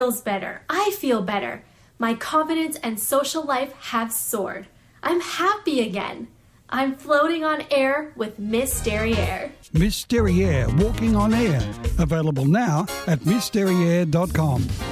feels better. I feel better. My confidence and social life have soared. I'm happy again. I'm floating on air with Miss Derriere. Miss Derriere, walking on air. Available now at MissDerriere.com.